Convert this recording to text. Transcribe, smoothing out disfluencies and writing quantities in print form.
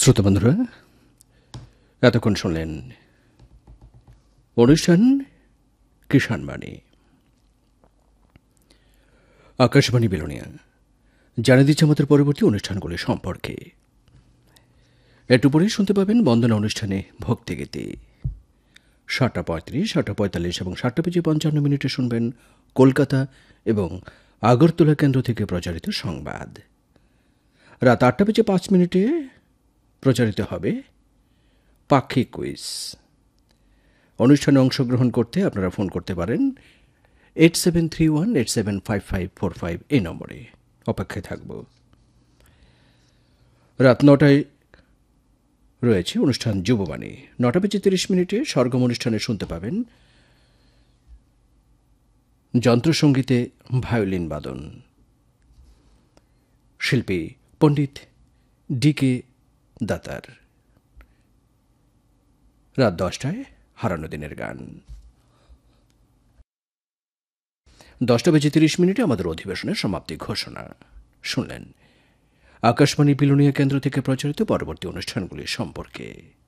শ্রোতা বন্ধুরা, এতক্ষণ শুনলেন অনুষ্ঠান কিষাণ বাণী। আকাশবাণী বিলোনিয়া জানিয়ে দিচ্ছে আমাদের পরবর্তী অনুষ্ঠানগুলি সম্পর্কে। একটু পরেই শুনতে পাবেন বন্দনা অনুষ্ঠানে ভক্তিগীতি। 7:35, 7:45 এবং 7:55 শুনবেন কলকাতা এবং আগরতলা কেন্দ্র থেকে প্রচারিত সংবাদ। রাত 8:05 প্রচারিত হবে পাখি কুইজ। অনুষ্ঠানে অংশগ্রহণ করতে আপনারা ফোন করতে পারেন 8731875545 এই নম্বরে। অপেক্ষায় থাকব। রাত 9টায় রয়েছে অনুষ্ঠান যুববাণী। 9:30 সরগম অনুষ্ঠানে শুনতে পাবেন যন্ত্রসঙ্গীতে ভায়োলিন বাদন, শিল্পী পণ্ডিত ডি.কে. দাতার। রাত 10টায় হারানো দিনের গান। 10:30 আমাদের অধিবেশনের সমাপ্তি ঘোষণা শুনলেন আকাশবাণী বিলোনিয়া কেন্দ্র থেকে প্রচারিত পরবর্তী অনুষ্ঠানগুলি সম্পর্কে।